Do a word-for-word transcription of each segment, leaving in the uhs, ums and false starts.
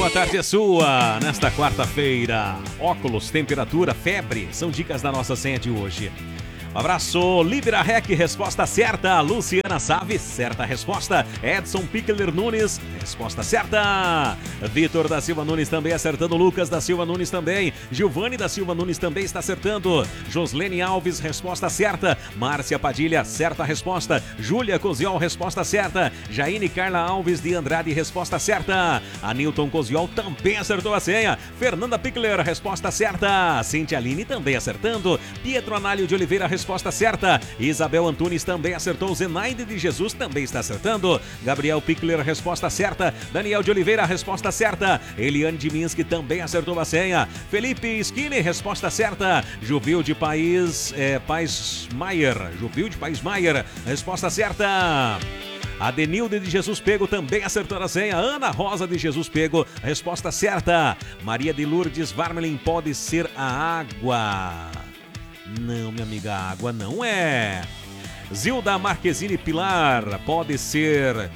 Boa tarde é sua, nesta quarta-feira. Óculos, temperatura, febre, são dicas da nossa senha de hoje. Um abraço, Libra Rec, resposta certa. Luciana Save, certa resposta. Edson Pickler Nunes, resposta certa. Vitor da Silva Nunes também acertando. Lucas da Silva Nunes também. Giovanni da Silva Nunes também está acertando. Joslene Alves, resposta certa. Márcia Padilha, certa resposta. Júlia Coziol, resposta certa. Jaine Carla Alves de Andrade, resposta certa. Anilton Coziol também acertou a senha. Fernanda Pickler, resposta certa. Cintia Aline também acertando. Pietro Análio de Oliveira, resposta Resposta certa. Isabel Antunes também acertou. Zenaide de Jesus também está acertando. Gabriel Pickler, resposta certa. Daniel de Oliveira, resposta certa. Eliane Diminski também acertou a senha. Felipe Skinny, resposta certa. Juvil de País é, País Maier. Juvil de País Maier, resposta certa. Adenilde de Jesus Pego também acertou a senha. Ana Rosa de Jesus Pego, resposta certa. Maria de Lourdes Varmelin, pode ser a água. Não, minha amiga, a água não é. Zilda Marquezine Pilar, pode ser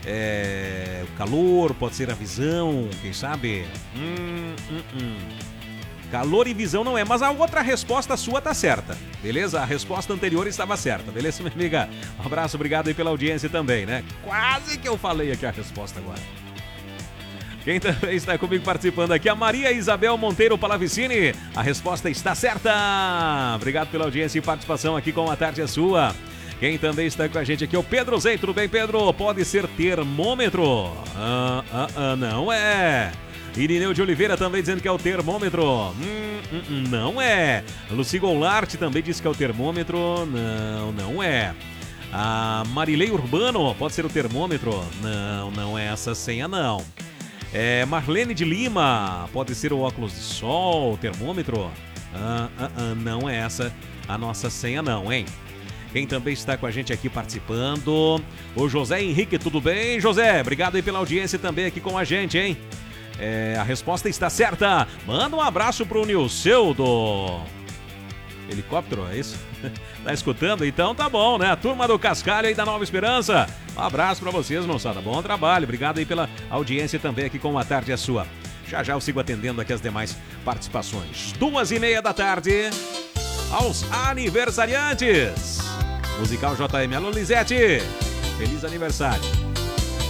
é, o calor, pode ser a visão, quem sabe? Hum, hum, hum. Calor e visão não é, mas a outra resposta sua tá certa, beleza? A resposta anterior estava certa, beleza, minha amiga? Um abraço, obrigado aí pela audiência também, né? Quase que eu falei aqui a resposta agora. Quem também está comigo participando aqui, a Maria Isabel Monteiro Palavicini. A resposta está certa. Obrigado pela audiência e participação aqui com A Tarde é Sua. Quem também está com a gente aqui é o Pedro Zey. Tudo bem, Pedro? Pode ser termômetro. Ah, ah, ah, não é. Irineu de Oliveira também dizendo que é o termômetro. Hum, hum, hum, não é. Luci Goulart também disse que é o termômetro. Não, não é. A Marilei Urbano, pode ser o termômetro. Não, não é essa senha, não. É, Marlene de Lima, pode ser o óculos de sol, o termômetro? Ah, ah, ah, não é essa a nossa senha não, hein? Quem também está com a gente aqui participando, o José Henrique, tudo bem, José? Obrigado aí pela audiência também aqui com a gente, hein? É, a resposta está certa. Manda um abraço pro Nilceu do helicóptero, é isso? Tá escutando? Então tá bom, né? A turma do Cascalho aí da Nova Esperança. Um abraço pra vocês, moçada. Bom trabalho. Obrigado aí pela audiência também aqui com A Tarde é Sua. Já já eu sigo atendendo aqui as demais participações. Duas e meia da tarde. Aos aniversariantes. Musical J M. Alô, Lisete. Feliz aniversário.